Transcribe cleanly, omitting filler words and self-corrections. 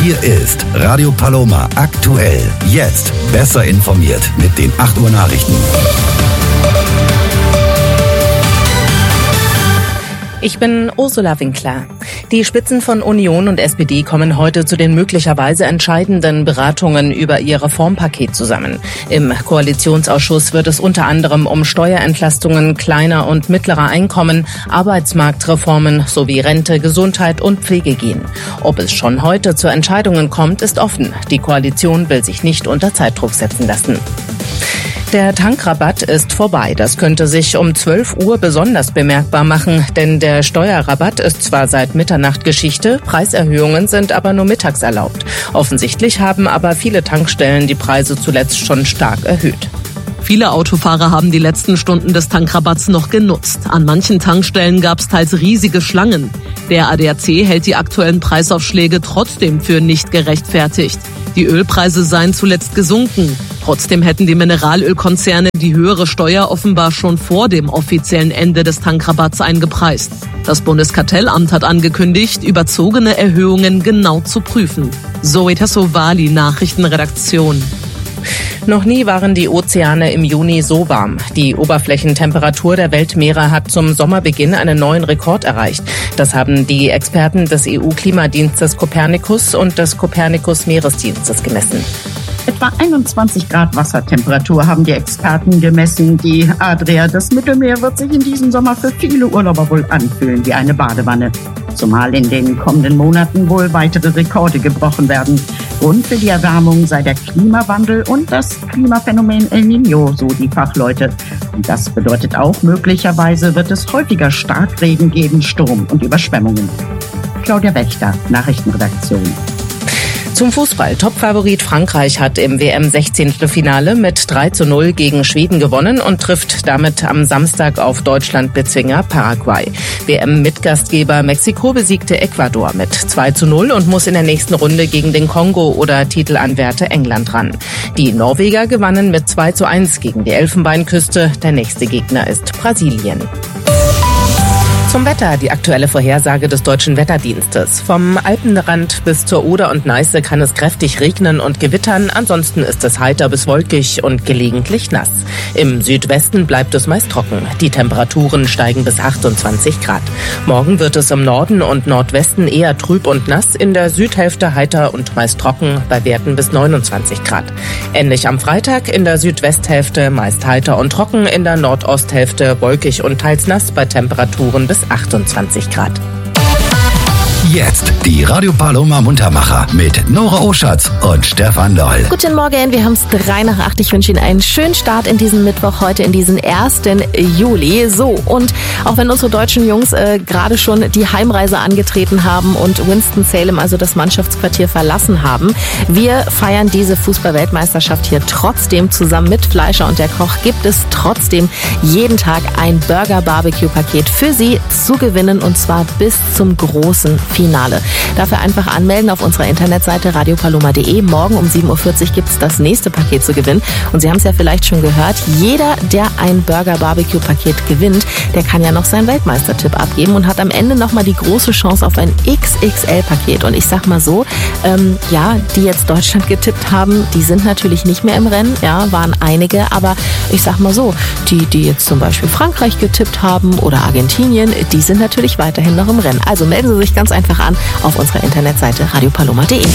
Hier ist Radio Paloma aktuell. Jetzt besser informiert mit den 8 Uhr Nachrichten. Ich bin Ursula Winkler. Die Spitzen von Union und SPD kommen heute zu den möglicherweise entscheidenden Beratungen über ihr Reformpaket zusammen. Im Koalitionsausschuss wird es unter anderem um Steuerentlastungen kleiner und mittlerer Einkommen, Arbeitsmarktreformen sowie Rente, Gesundheit und Pflege gehen. Ob es schon heute zu Entscheidungen kommt, ist offen. Die Koalition will sich nicht unter Zeitdruck setzen lassen. Der Tankrabatt ist vorbei. Das könnte sich um 12 Uhr besonders bemerkbar machen, denn der Steuerrabatt ist zwar seit Mitternacht Geschichte, Preiserhöhungen sind aber nur mittags erlaubt. Offensichtlich haben aber viele Tankstellen die Preise zuletzt schon stark erhöht. Viele Autofahrer haben die letzten Stunden des Tankrabatts noch genutzt. An manchen Tankstellen gab es teils riesige Schlangen. Der ADAC hält die aktuellen Preisaufschläge trotzdem für nicht gerechtfertigt. Die Ölpreise seien zuletzt gesunken. Trotzdem hätten die Mineralölkonzerne die höhere Steuer offenbar schon vor dem offiziellen Ende des Tankrabatts eingepreist. Das Bundeskartellamt hat angekündigt, überzogene Erhöhungen genau zu prüfen. Zoe Tassovali, Nachrichtenredaktion. Noch nie waren die Ozeane im Juni so warm. Die Oberflächentemperatur der Weltmeere hat zum Sommerbeginn einen neuen Rekord erreicht. Das haben die Experten des EU-Klimadienstes Copernicus und des Copernicus-Meeresdienstes gemessen. Etwa 21 Grad Wassertemperatur haben die Experten gemessen. Die Adria, das Mittelmeer, wird sich in diesem Sommer für viele Urlauber wohl anfühlen wie eine Badewanne. Zumal in den kommenden Monaten wohl weitere Rekorde gebrochen werden. Grund für die Erwärmung sei der Klimawandel und das Klimaphänomen El Niño, so die Fachleute. Und das bedeutet auch, möglicherweise wird es häufiger Starkregen geben, Sturm und Überschwemmungen. Claudia Wächter, Nachrichtenredaktion. Zum Fußball. Topfavorit Frankreich hat im WM-16-Finale mit 3:0 gegen Schweden gewonnen und trifft damit am Samstag auf Deutschland-Bezwinger Paraguay. WM-Mitgastgeber Mexiko besiegte Ecuador mit 2:0 und muss in der nächsten Runde gegen den Kongo oder Titelanwärter England ran. Die Norweger gewannen mit 2:1 gegen die Elfenbeinküste. Der nächste Gegner ist Brasilien. Zum Wetter, die aktuelle Vorhersage des Deutschen Wetterdienstes. Vom Alpenrand bis zur Oder und Neiße kann es kräftig regnen und gewittern. Ansonsten ist es heiter bis wolkig und gelegentlich nass. Im Südwesten bleibt es meist trocken. Die Temperaturen steigen bis 28 Grad. Morgen wird es im Norden und Nordwesten eher trüb und nass. In der Südhälfte heiter und meist trocken, bei Werten bis 29 Grad. Ähnlich am Freitag in der Südwesthälfte meist heiter und trocken. In der Nordosthälfte wolkig und teils nass bei Temperaturen bis 28 Grad. Jetzt die Radio Paloma Muntermacher mit Nora Oschatz und Stefan Loll. Guten Morgen, wir haben es 7:03. Ich wünsche Ihnen einen schönen Start in diesen Mittwoch, heute in diesen 1. Juli. So, und auch wenn unsere deutschen Jungs gerade schon die Heimreise angetreten haben und Winston-Salem, also das Mannschaftsquartier, verlassen haben, wir feiern diese Fußball-Weltmeisterschaft hier trotzdem zusammen mit Fleischer und der Koch. Gibt es trotzdem jeden Tag ein Burger-Barbecue-Paket für Sie zu gewinnen, und zwar bis zum großen Finale. Dafür einfach anmelden auf unserer Internetseite radiopaloma.de. Morgen um 7:40 Uhr gibt es das nächste Paket zu gewinnen. Und Sie haben es ja vielleicht schon gehört, jeder, der ein Burger-Barbecue-Paket gewinnt, der kann ja noch seinen Weltmeistertipp abgeben und hat am Ende nochmal die große Chance auf ein XXL-Paket. Und ich sag mal so, die jetzt Deutschland getippt haben, die sind natürlich nicht mehr im Rennen, ja, waren einige, aber ich sag mal so, die jetzt zum Beispiel Frankreich getippt haben oder Argentinien, die sind natürlich weiterhin noch im Rennen. Also melden Sie sich ganz einfach an auf unserer Internetseite radiopaloma.de.